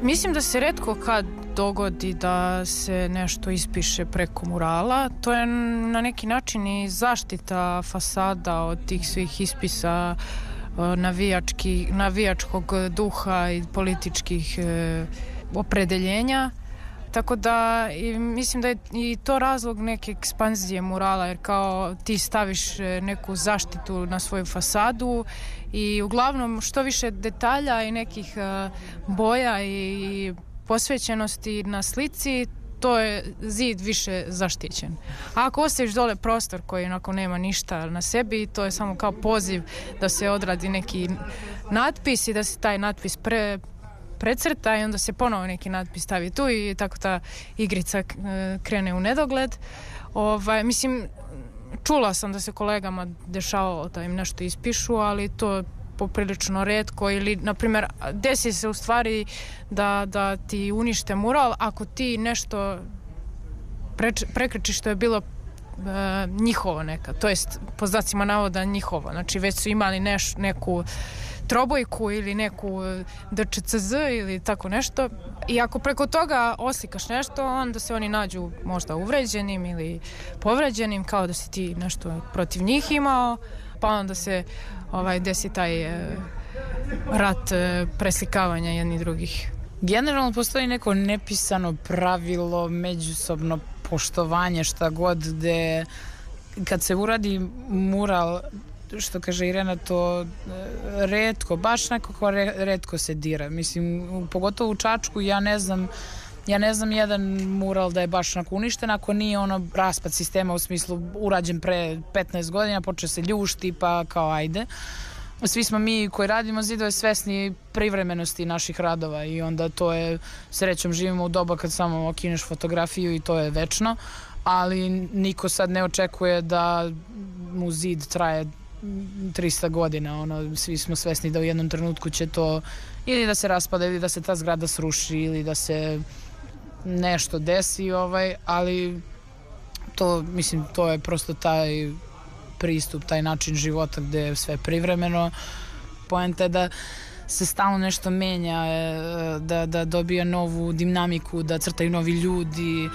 Mislim da se retko kad dogodi da se nešto ispiše preko murala. To je na neki način i zaštita fasada od tih svih ispisa navijačkog duha i političkih opredeljenja. Tako da mislim da je i to razlog neke ekspanzije murala, jer kao ti staviš neku zaštitu na svoju fasadu i uglavnom što više detalja i nekih boja i posvećenosti na slici, to je zid više zaštićen. A ako ostaviš dole prostor koji onako nema ništa na sebi, to je samo kao poziv da se odradi neki natpis i da se taj natpis precrta i onda se ponovo neki natpis stavi tu i tako ta igrica krene u nedogled. Mislim, čula sam da se kolegama dešavalo da im nešto ispišu, ali to je poprilično retko, ili na primjer desi se u stvari da ti unište mural ako ti nešto prekrčiš što je bilo njihovo nekad, to jest po znacima navoda njihovo, znači već su imali neku trobojku ili neku DČCZ ili tako nešto, i ako preko toga oslikaš nešto, onda se oni nađu možda uvređenim ili povređenim, kao da si ti nešto protiv njih imao, pa onda se desi taj rat preslikavanja jednih drugih. Generalno postoji neko nepisano pravilo, međusobno poštovanje, šta god, gde kad se uradi mural, što kaže Irena, to retko, baš nekako retko se dira. Mislim, pogotovo u Čačku ja ne znam jedan mural da je baš onako uništen, ako nije ono raspad sistema, u smislu urađen pre 15 godina, počeo se ljušti, pa kao ajde. Svi smo mi koji radimo zidove svesni privremenosti naših radova i onda to je, srećom živimo u doba kad samo okineš fotografiju i to je večno, ali niko sad ne očekuje da mu zid traje 300 godina, svi smo svesni da u jednom trenutku će to ili da se raspada ili da se ta zgrada sruši ili da se nešto desi, ali to, mislim, to je prosto taj pristup, taj način života gde je sve privremeno. Poenta je da se stalno nešto menja, da dobija novu dinamiku, da crtaju novi ljudi.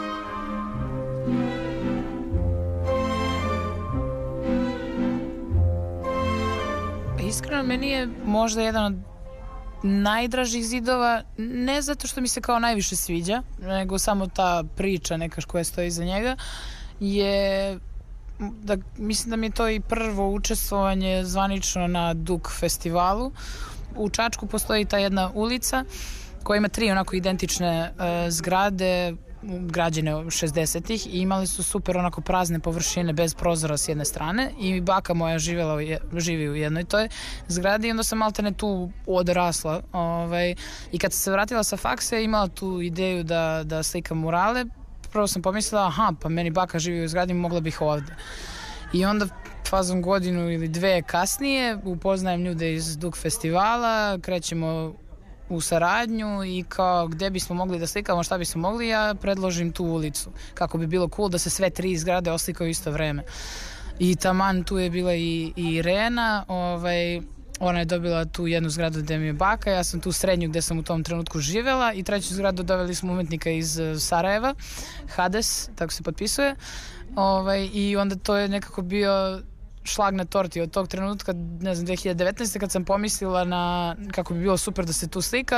Iskreno, meni je možda jedan od najdražih zidova, ne zato što mi se kao najviše sviđa, nego samo ta priča neka koja stoji iza njega, je da mislim da mi je to i prvo učestvovanje zvanično na Duk festivalu. U Čačku postoji ta jedna ulica koja ima 3 onako identične zgrade građene 60-ih i imali su super onako prazne površine bez prozora s jedne strane i baka moja živi u jednoj toj zgradi i onda sam maltene tu odrasla i kad sam se vratila sa faksa imala tu ideju da slikam murale. Prvo sam pomislila, pa meni baka živi u zgradi, mogla bih ovde. I onda fazom godinu ili 2 kasnije upoznajem ljude iz Duk festivala, krećemo u saradnju i kao gde bismo mogli da slikamo, šta bismo mogli, ja predložim tu ulicu. Kako bi bilo cool da se sve 3 zgrade oslikaju isto vreme. I taman tu je bila i Irena, ona je dobila tu jednu zgradu gde mi je baka, ja sam tu srednju gde sam u tom trenutku živela i 3. zgradu doveli smo umetnika iz Sarajeva, Hades, tako se potpisuje, i onda to je nekako bio šlag na torti od tog trenutka, ne znam, 2019. kad sam pomislila na kako bi bilo super da se tu slika,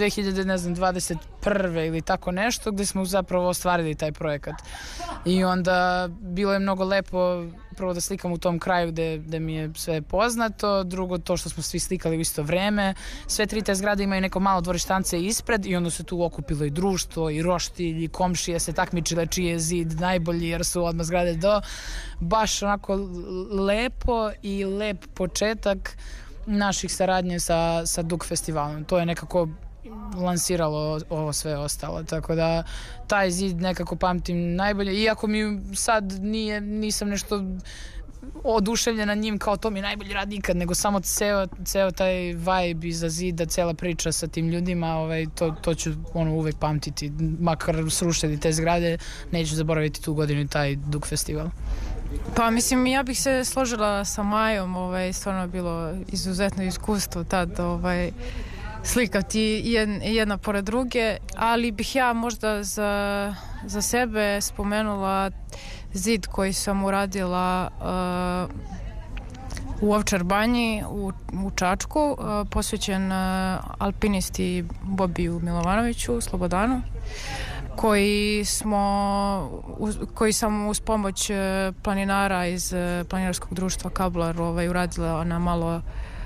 2021. ili tako nešto, gde smo zapravo ostvarili taj projekat. I onda bilo je mnogo lepo prvo da slikam u tom kraju gde mi je sve poznato, drugo to što smo svi slikali u isto vreme, sve 3 te zgrade imaju neko malo dvorištance ispred i onda se tu okupilo i društvo i roštilj i komšije se takmičile čiji je zid najbolji jer su odmah zgrade baš onako lepo i lep početak naših saradnje sa Duk festivalom. To je nekako lansiralo ovo sve ostalo, tako da taj zid nekako pamtim najbolje, iako mi sad nisam nešto oduševljena njim kao to mi je najbolji rad ikad, nego samo ceo taj vibe iza zida, cela priča sa tim ljudima, to ću uvek pamtiti, makar srušili te zgrade, neću zaboraviti tu godinu i taj Duk festival. Pa mislim, ja bih se složila sa Majom, stvarno je bilo izuzetno iskustvo tad, slikati jedna pored druge, ali bih ja možda za sebe spomenula zid koji sam uradila u Ovčar banji u Čačku, posvećen alpinisti Bobiju Milovanoviću, Slobodanu, koji sam uz pomoć planinara iz planinarskog društva Kablar uradila na malo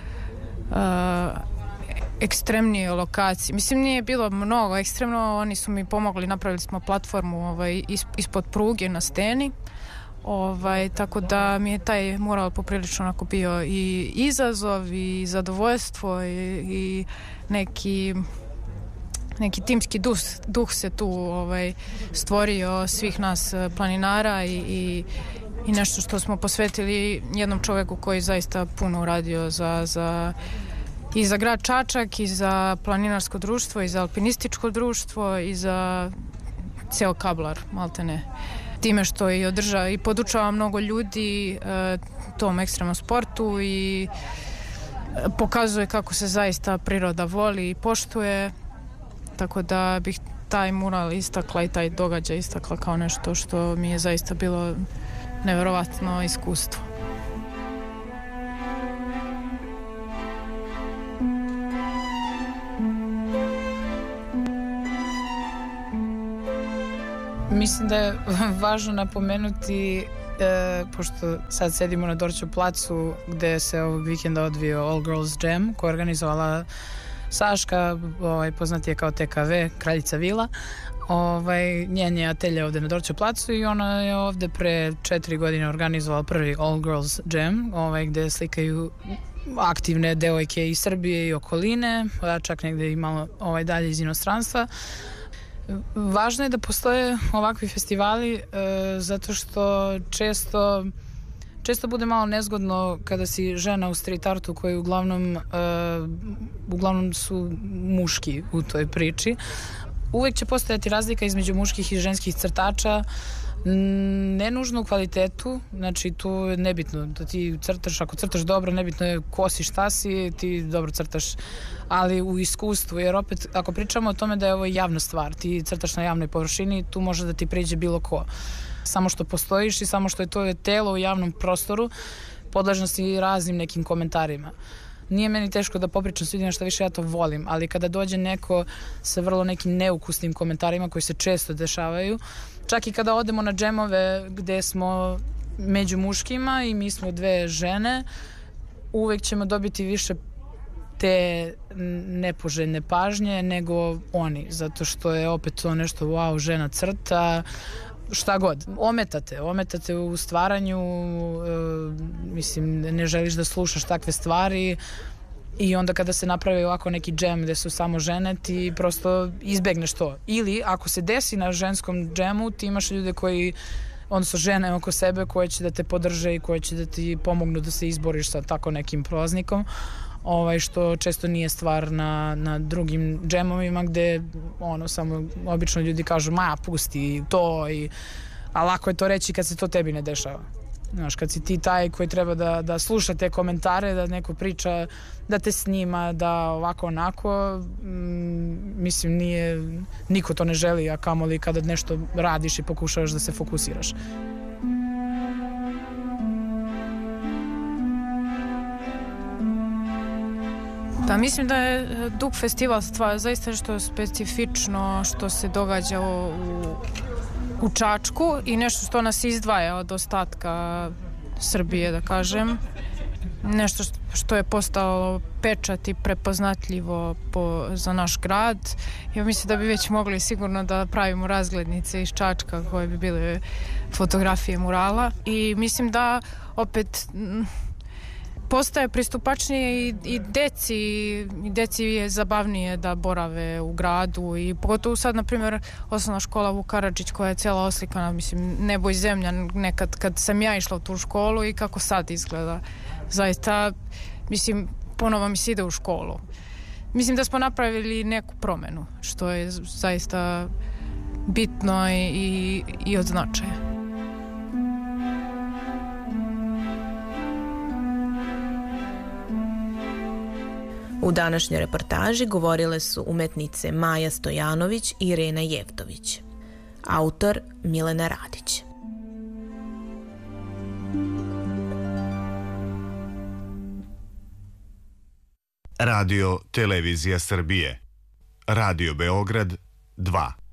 ekstremnije lokacije. Mislim, nije bilo mnogo ekstremno, oni su mi pomogli, napravili smo platformu ispod pruge na steni. Tako da mi je taj mural poprilično onako bio i izazov i zadovoljstvo i neki timski duh se tu stvorio svih nas planinara i nešto što smo posvetili jednom čoveku koji zaista puno uradio i za grad Čačak i za planinarsko društvo i za alpinističko društvo i za ceo Kablar, maltene. Time što i održava i podučava mnogo ljudi tom ekstremnom sportu i pokazuje kako se zaista priroda voli i poštuje, tako da bih taj mural istakla i taj događaj istakla kao nešto što mi je zaista bilo neverovatno iskustvo. Mislim da je važno napomenuti, pošto sad sedimo na Dorću placu gde se ovog vikenda odvio All Girls Jam koja je organizovala Saška, poznat je kao TKV, Kraljica Vila. Njen je atelje ovde na Dorću placu i ona je ovde pre 4 godine organizovala prvi All Girls Jam, gde slikaju aktivne devojke iz Srbije i okoline, čak negde i malo dalje iz inostranstva. Važno je da postoje ovakvi festivali zato što često bude malo nezgodno kada si žena u street artu koji uglavnom su muški u toj priči. Uvek će postojati razlika između muških i ženskih crtača, ne nužno u kvalitetu, znači tu je nebitno da ti crtaš, ako crtaš dobro, nebitno je ko si, šta si, ti dobro crtaš, ali u iskustvu, jer opet ako pričamo o tome da je ovo javna stvar, ti crtaš na javnoj površini, tu može da ti priđe bilo ko. Samo što postojiš i samo što je to telo u javnom prostoru, podležno si raznim nekim komentarima. Nije meni teško da popričam s ljudima, što više ja to volim, ali kada dođe neko sa vrlo nekim neukusnim komentarima koji se često dešavaju, čak i kada odemo na džemove gde smo među muškima i mi smo dve žene, uvek ćemo dobiti više te nepoželjne pažnje nego oni, zato što je opet to nešto, wow, žena crta, šta god. Ometate u stvaranju, mislim, ne želiš da slušaš takve stvari i onda kada se napravi ovako neki džem gde su samo žene, ti prosto izbegneš to. Ili ako se desi na ženskom džemu, ti imaš ljude koji, odnosno žene oko sebe koje će da te podrže i koje će da ti pomognu da se izboriš sa tako nekim prolaznikom, što često nije stvar na drugim džemovima gde samo obično ljudi kažu ma pusti to, a lako je to reći kad se to tebi ne dešava. Znaš, kad si ti taj koji treba da sluša te komentare, da neko priča, da te snima, da ovako onako, mislim, niko to ne želi, a kamoli kada nešto radiš i pokušavaš da se fokusiraš. Da, mislim da je Dug festival zaista nešto specifično što se događa u Čačku i nešto što nas izdvaja od ostatka Srbije, da kažem. Nešto što je postalo pečat i prepoznatljivo za naš grad. Ja mislim da bi već mogli sigurno da pravimo razglednice iz Čačka koje bi bile fotografije murala i mislim da opet postaje pristupačnije i deci je zabavnije da borave u gradu i pogotovo sad, na primjer, osnovna škola Vuk Karadžić koja je cijela oslikana, mislim, nebo i zemlja nekad kad sam ja išla u tu školu i kako sad izgleda. Zaista, mislim, ponovo mi se ide u školu. Mislim da smo napravili neku promenu, što je zaista bitno i od značaja. U današnjoj reportaži govorile su umetnice Maja Stojanović i Irena Jevtović. Autor Milena Radić. Radio Televizija Srbije. Radio Beograd 2.